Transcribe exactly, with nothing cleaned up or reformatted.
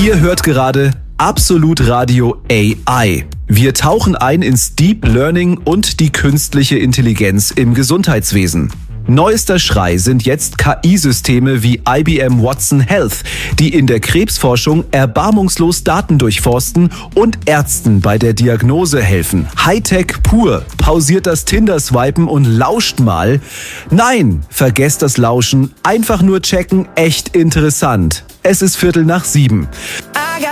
Ihr hört gerade Absolut Radio A I. Wir tauchen ein ins Deep Learning und die künstliche Intelligenz im Gesundheitswesen. Neuester Schrei sind jetzt K I-Systeme wie I B M Watson Health, die in der Krebsforschung erbarmungslos Daten durchforsten und Ärzten bei der Diagnose helfen. Hightech pur. Pausiert das Tinder-Swipen und lauscht mal. Nein, vergesst das Lauschen. Einfach nur checken. Echt interessant. Es ist Viertel nach sieben.